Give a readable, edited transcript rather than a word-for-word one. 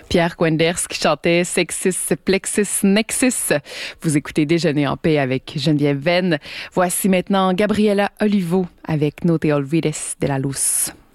Pierre Quenders qui chantait Sexis, Plexis, Nexis. Vous écoutez Déjeuner en paix avec Geneviève Venn. Voici maintenant Gabriela Olivo avec No te olvides de la luz.